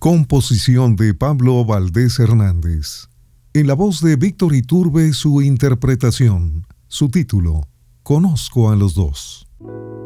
Composición de Pablo Valdés Hernández. En la voz de Víctor Iturbe, su interpretación. Su título: Conozco a los dos.